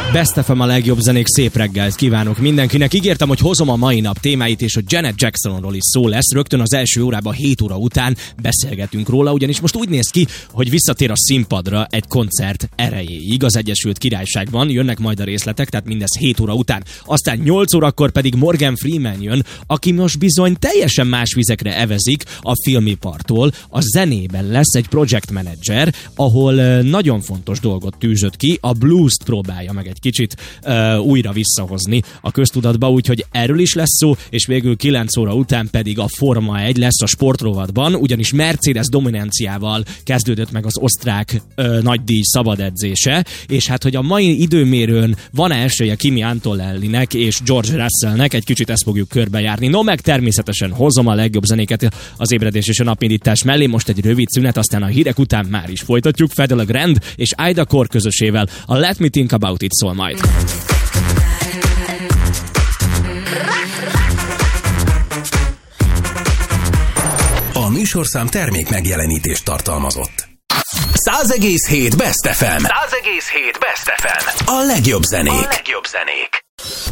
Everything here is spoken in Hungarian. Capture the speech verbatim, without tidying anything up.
Best ef em a legjobb zenék, szép reggelt kívánok mindenkinek. Ígértem, hogy hozom a mai nap témáit, és hogy Janet Jacksonról is szó lesz. Rögtön az első órában hét óra után beszélgetünk róla, ugyanis most úgy néz ki, hogy visszatér a színpadra egy koncert erejéig az Egyesült Királyságban. Jönnek majd a részletek, tehát mindez hét óra után. Aztán nyolc órakor pedig Morgan Freeman jön, aki most bizony teljesen más vizekre evezik a filmipartól. A zenében lesz egy project manager, ahol nagyon fontos dolgot tűzött ki, a blues-t próbálja meg egy kicsit uh, újra visszahozni a köztudatba, úgyhogy erről is lesz szó, és végül kilenc óra után pedig a Forma egy lesz a sportrovatban, ugyanis Mercedes dominanciával kezdődött meg az osztrák uh, nagydíj szabadedzése, és hát, hogy a mai időmérőn van-e esélye Kimi Antonellinek és George Russellnek, egy kicsit ezt fogjuk körbejárni. No, meg természetesen hozom a legjobb zenéket az ébredés és a napindítás mellé, most egy rövid szünet, aztán a hírek után már is folytatjuk. Fedele Grand és Aida Kor közösével a Let Me Think About It szól majd. A műsorszám termék megjelenítést tartalmazott. száz egész hét Best ef em. száz egész hét Best ef em. A legjobb zenék. A legjobb zenék.